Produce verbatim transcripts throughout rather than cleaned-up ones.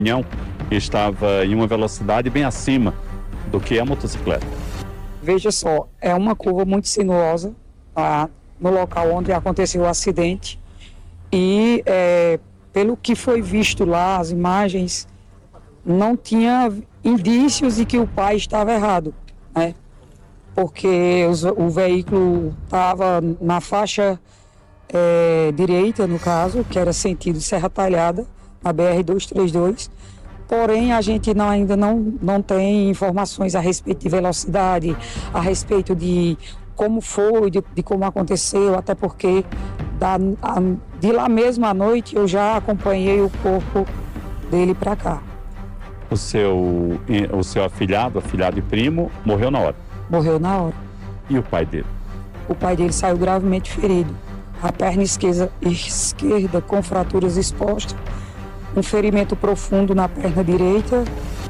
caminhão estava em uma velocidade bem acima do que a motocicleta. Veja só, é uma curva muito sinuosa, tá, no local onde aconteceu o acidente e é, pelo que foi visto lá, as imagens, não tinha indícios de que o pai estava errado, né? Porque os, o veículo estava na faixa é, direita, no caso, que era sentido Serra Talhada, na B R duzentos e trinta e dois, porém a gente não, ainda não, não tem informações a respeito de velocidade, a respeito de como foi, de, de como aconteceu, até porque da, a, de lá mesmo à noite eu já acompanhei o corpo dele para cá. O seu, o seu afilhado, afilhado e primo, morreu na hora? Morreu na hora. E o pai dele? O pai dele saiu gravemente ferido. A perna esquerda, esquerda com fraturas expostas, um ferimento profundo na perna direita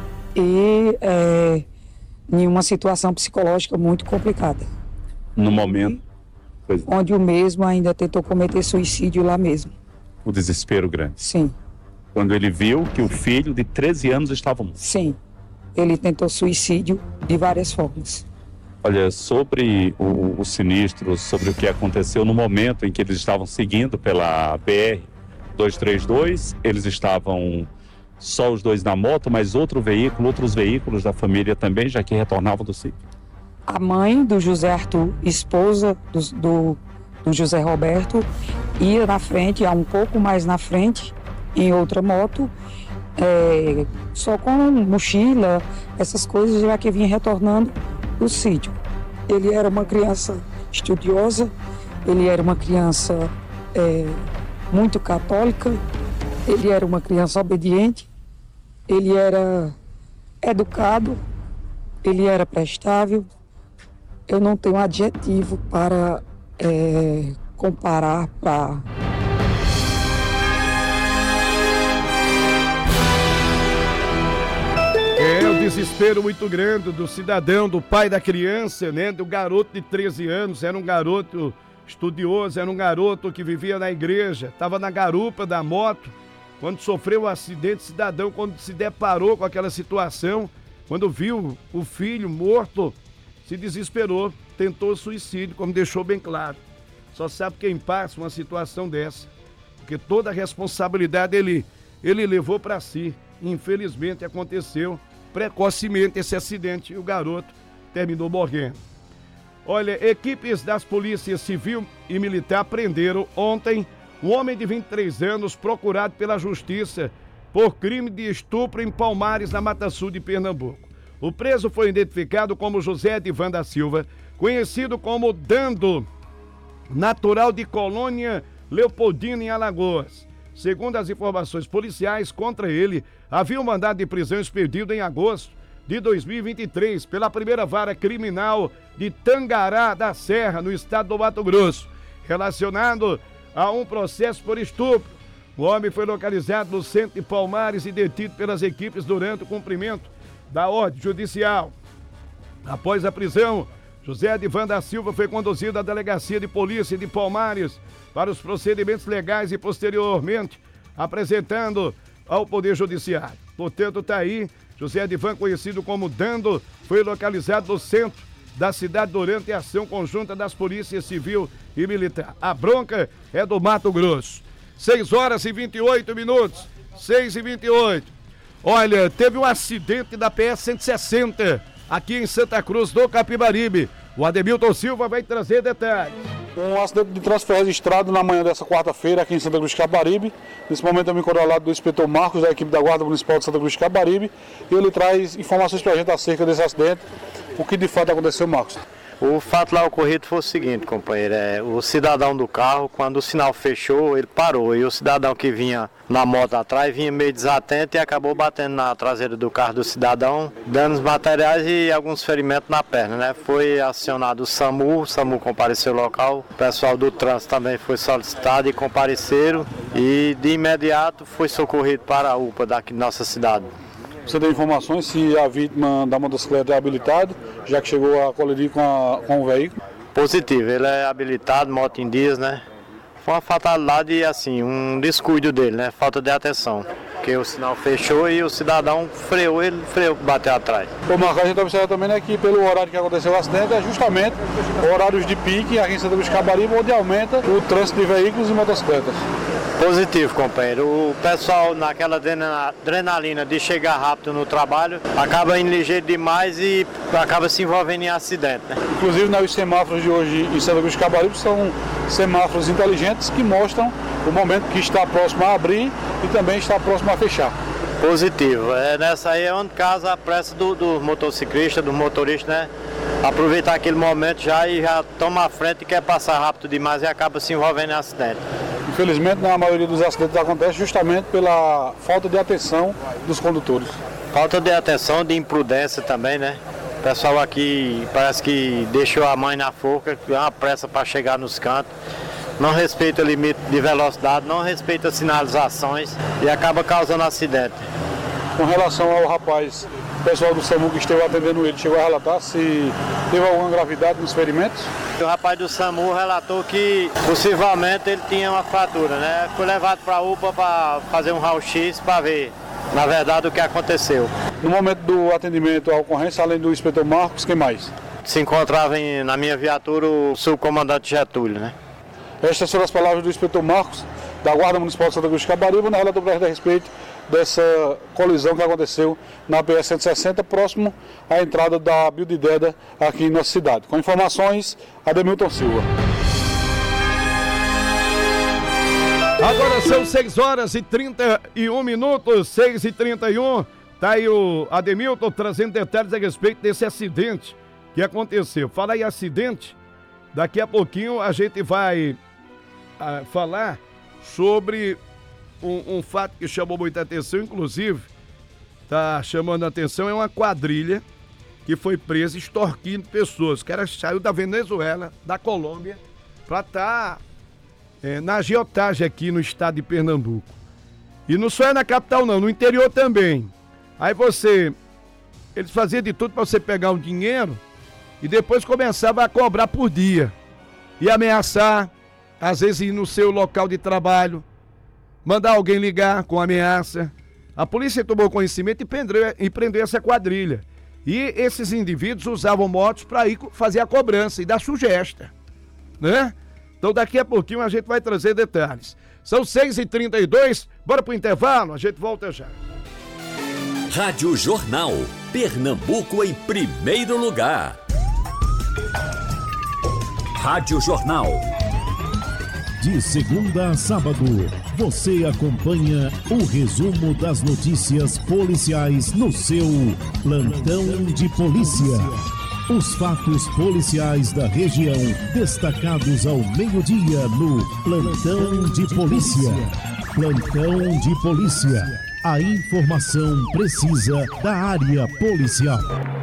e é, em uma situação psicológica muito complicada. No momento? Pois... Onde o mesmo ainda tentou cometer suicídio lá mesmo. O desespero grande? Sim. Quando ele viu que o filho de treze anos estava morto? Sim. Ele tentou suicídio de várias formas. Olha, sobre o, o sinistro, sobre o que aconteceu no momento em que eles estavam seguindo pela B R duzentos e trinta e dois, eles estavam só os dois na moto, mas outro veículo, outros veículos da família também, já que retornavam do sítio. A mãe do José Arthur, esposa do, do, do José Roberto, ia na frente, ia um pouco mais na frente, em outra moto, é, só com mochila, essas coisas, já que vinha retornando do sítio. Ele era uma criança estudiosa, ele era uma criança é, muito católica, ele era uma criança obediente, ele era educado, ele era prestável. Eu não tenho adjetivo para é, comparar, para... É um desespero muito grande do cidadão, do pai da criança, né? Do garoto de treze anos, era um garoto estudioso, era um garoto que vivia na igreja, estava na garupa da moto, quando sofreu o acidente, cidadão, quando se deparou com aquela situação, quando viu o filho morto, se desesperou, tentou suicídio, como deixou bem claro. Só sabe quem passa uma situação dessa, porque toda a responsabilidade ele, ele levou para si. Infelizmente aconteceu precocemente esse acidente e o garoto terminou morrendo. Olha, equipes das polícias civil e militar prenderam ontem um homem de vinte e três anos procurado pela justiça por crime de estupro em Palmares, na Mata Sul de Pernambuco. O preso foi identificado como José Edivan da Silva, conhecido como Dando, natural de Colônia Leopoldina, em Alagoas. Segundo as informações policiais, contra ele havia um mandado de prisão expedido em agosto de dois mil e vinte e três pela primeira vara criminal de Tangará da Serra, no estado do Mato Grosso, relacionado a um processo por estupro. O homem foi localizado no centro de Palmares e detido pelas equipes durante o cumprimento da ordem judicial. Após a prisão, José Edivan da Silva foi conduzido à delegacia de polícia de Palmares para os procedimentos legais e posteriormente apresentando ao Poder Judiciário. Portanto, está aí, José Edivan, conhecido como Dando, foi localizado no centro da cidade durante a ação conjunta das polícias civil e militar. A bronca é do Mato Grosso. seis horas e vinte e oito minutos, seis e vinte e oito. Olha, teve um acidente da P S cento e sessenta aqui em Santa Cruz do Capibaribe. O Ademilton Silva vai trazer detalhes. Um acidente de trânsito registrado na manhã dessa quarta-feira aqui em Santa Cruz de Capibaribe. Nesse momento eu me encontro ao lado do inspetor Marcos, da equipe da Guarda Municipal de Santa Cruz de Capibaribe, e ele traz informações para a gente acerca desse acidente, o que de fato aconteceu, Marcos. O fato lá ocorrido foi o seguinte, companheiro, é, o cidadão do carro, quando o sinal fechou, ele parou, e o cidadão que vinha na moto atrás, vinha meio desatento e acabou batendo na traseira do carro do cidadão, danos materiais e alguns ferimentos na perna, né? Foi acionado o SAMU, o SAMU compareceu ao local, o pessoal do trânsito também foi solicitado e compareceram, e de imediato foi socorrido para a U P A daqui de nossa cidade. Você tem informações se a vítima da motocicleta é habilitada, já que chegou a colidir com, a, com o veículo? Positivo, ele é habilitado, moto em dias, né? Foi uma fatalidade e assim, um descuido dele, né? Falta de atenção. porque o sinal fechou e o cidadão freou, ele freou para bater atrás. Ô Marcos, a gente observa também, né, que pelo horário que aconteceu o acidente é justamente horários de pique aqui em Santa Cruz de Caparibe, onde aumenta o trânsito de veículos e motocicletas. Positivo, companheiro. O pessoal naquela adrenalina de chegar rápido no trabalho acaba indo ligeiro demais e acaba se envolvendo em acidente, né? Inclusive, né, os semáforos de hoje em Santa Cruz de Caparibe são semáforos inteligentes que mostram o momento que está próximo a abrir e também está próximo a fechar. Positivo. É, nessa aí é onde casa a pressa do, do motociclista, do motorista, né? Aproveitar aquele momento já e já toma a frente e quer passar rápido demais e acaba se envolvendo em acidente. Infelizmente, né, a maioria dos acidentes acontece justamente pela falta de atenção dos condutores. Falta de atenção, de imprudência também, né? O pessoal aqui parece que deixou a mãe na forca, tem uma pressa para chegar nos cantos, não respeita o limite de velocidade, não respeita as sinalizações e acaba causando acidente. Com relação ao rapaz, o pessoal do SAMU que esteve atendendo ele chegou a relatar se teve alguma gravidade nos ferimentos? O rapaz do SAMU relatou que possivelmente ele tinha uma fratura, né? Foi levado para a U P A para fazer um raio-x para ver, na verdade, o que aconteceu. No momento do atendimento à ocorrência, além do inspetor Marcos, quem mais? Se encontrava em, na minha viatura o subcomandante Getúlio, né? Estas foram as palavras do inspetor Marcos, da Guarda Municipal de Santa Cruz de Caparibe, na relator a respeito dessa colisão que aconteceu na P S cento e sessenta, próximo à entrada da Biodideda aqui em nossa cidade. Com informações, Ademilton Silva. Agora são seis horas e trinta e um minutos, seis e trinta e um. Tá aí o Ademilton trazendo detalhes a respeito desse acidente que aconteceu. Fala em acidente, daqui a pouquinho a gente vai a, falar sobre um, um fato que chamou muita atenção, inclusive, tá chamando a atenção, é uma quadrilha que foi presa extorquindo pessoas. O cara saiu da Venezuela, da Colômbia, pra estar tá, é, na agiotagem aqui no estado de Pernambuco. E não só é na capital não, no interior também. Aí você, eles faziam de tudo para você pegar um dinheiro e depois começava a cobrar por dia. E ameaçar, às vezes ir no seu local de trabalho, mandar alguém ligar com ameaça. A polícia tomou conhecimento e prendeu, e prendeu essa quadrilha. E esses indivíduos usavam motos para ir fazer a cobrança e dar sugesta, né? Então daqui a pouquinho a gente vai trazer detalhes. São seis e trinta e dois, bora pro intervalo, a gente volta já. Rádio Jornal, Pernambuco em primeiro lugar. Rádio Jornal. De segunda a sábado, você acompanha o resumo das notícias policiais no seu Plantão de Polícia. Os fatos policiais da região destacados ao meio-dia no Plantão de Polícia. Plantão de Polícia. A informação precisa da área policial.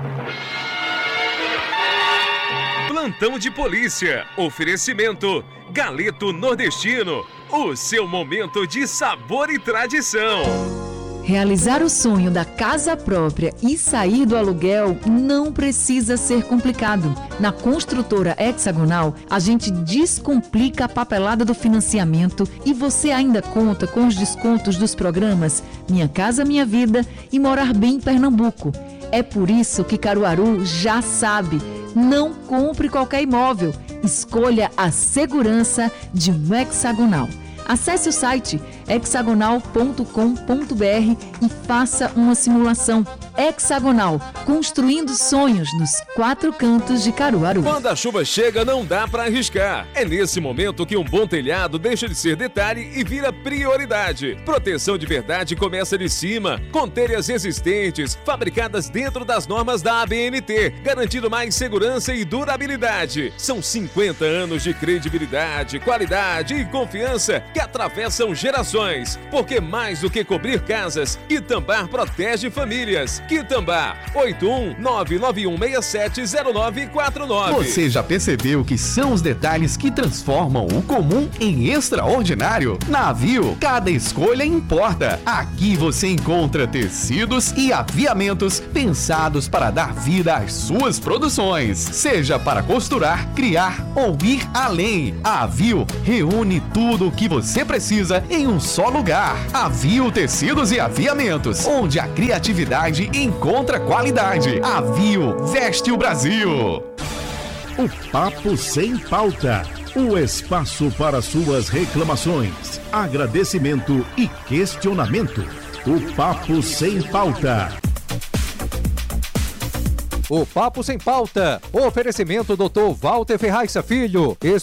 Plantão de Polícia. Oferecimento Galeto Nordestino. O seu momento de sabor e tradição. Realizar o sonho da casa própria e sair do aluguel não precisa ser complicado. Na Construtora Hexagonal, a gente descomplica a papelada do financiamento e você ainda conta com os descontos dos programas Minha Casa Minha Vida e Morar Bem em Pernambuco. É por isso que Caruaru já sabe. Não compre qualquer imóvel. Escolha a segurança de um Hexagonal. Acesse o site hexagonal ponto com ponto br e faça uma simulação. Hexagonal, construindo sonhos nos quatro cantos de Caruaru. Quando a chuva chega, não dá para arriscar. É nesse momento que um bom telhado deixa de ser detalhe e vira prioridade. Proteção de verdade começa de cima, com telhas resistentes, fabricadas dentro das normas da A B N T, garantindo mais segurança e durabilidade. São cinquenta anos de credibilidade, qualidade e confiança que atravessam gerações. Porque mais do que cobrir casas, Itambá protege famílias. Itambá, oitenta oito um, nove nove um seis sete zero nove quatro nove. Você já percebeu que são os detalhes que transformam o comum em extraordinário? Na Avio, cada escolha importa. Aqui você encontra tecidos e aviamentos pensados para dar vida às suas produções. Seja para costurar, criar ou ir além. A Avio reúne tudo o que você precisa em um só lugar. Avio Tecidos e Aviamentos, onde a criatividade encontra qualidade. Avio veste o Brasil. O Papo Sem Pauta. O espaço para suas reclamações, agradecimento e questionamento. O Papo Sem Pauta. O Papo Sem Pauta. Oferecimento doutor Walter Ferraz Filho.